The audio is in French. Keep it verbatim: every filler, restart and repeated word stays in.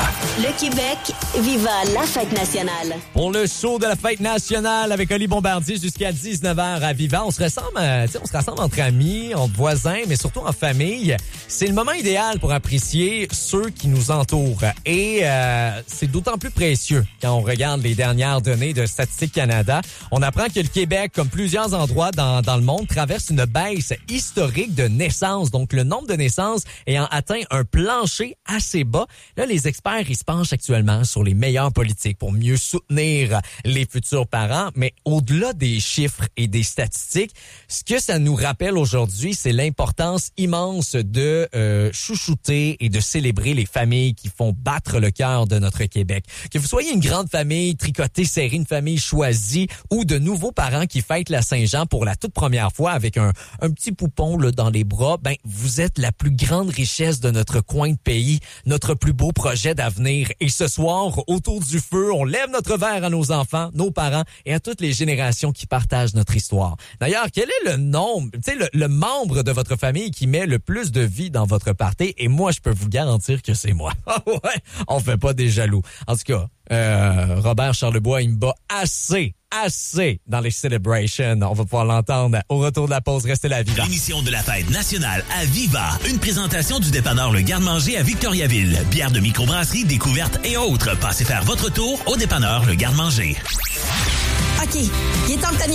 Le Québec, viva la fête nationale. Pour le show de la fête nationale avec Oli Bombardier jusqu'à dix-neuf heures à Viva, on se ressemble, euh, on se rassemble entre amis, entre voisins, mais surtout en famille. C'est le moment idéal pour apprécier ceux qui nous entourent. Et euh, c'est d'autant plus précieux quand on regarde les dernières données de Statistique Canada. On apprend que le Québec, comme plusieurs endroits dans, dans le monde, traverse une baisse historique de naissances. Donc, le nombre de naissances ayant atteint un plancher assez bas. Là, les experts, ils se penchent actuellement sur les meilleures politiques pour mieux soutenir les futurs parents. Mais au-delà des chiffres et des statistiques, ce que ça nous rappelle aujourd'hui, c'est l'importance immense de euh, chouchouter et de célébrer les familles qui font battre le cœur de notre Québec. Que vous soyez une grande famille, tricotée, serrée, une famille choisie ou de nouveaux parents qui fêtent la Saint-Jean pour la toute première fois avec un, un petit poupon là, dans les bras, ben vous êtes la plus grande richesse de notre coin de pays, notre plus beau projet d'avenir. Et ce soir, autour du feu, on lève notre verre à nos enfants, nos parents et à toutes les générations qui partagent notre histoire. D'ailleurs, quel est le nombre, tu sais, le, le membre de votre famille qui met le plus de vie dans votre party? Et moi, je peux vous garantir que c'est moi. Ah ouais, on fait pas des jaloux. En tout cas, euh, Robert Charlebois, il me bat assez, assez dans les celebrations. On va pouvoir l'entendre au retour de la pause. Restez là, Viva. L'émission de la fête nationale à Viva. Une présentation du dépanneur Le Garde-Manger à Victoriaville. Bière de microbrasserie, découverte et autres. Passez faire votre tour au dépanneur Le Garde-Manger. OK, il est temps que